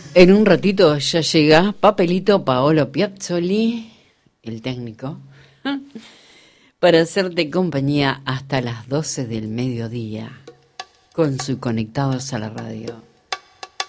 En un ratito ya llega Papelito Paolo Piazzoli, el técnico, para hacerte compañía hasta las 12 del mediodía con su Conectados a la Radio.